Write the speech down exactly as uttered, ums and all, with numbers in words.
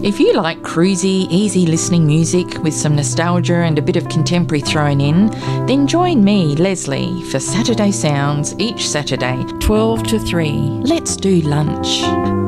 If you like cruisy, easy listening music with some nostalgia and a bit of contemporary thrown in, then join me, Leslie, for Saturday Sounds each Saturday, twelve to three. Let's do lunch.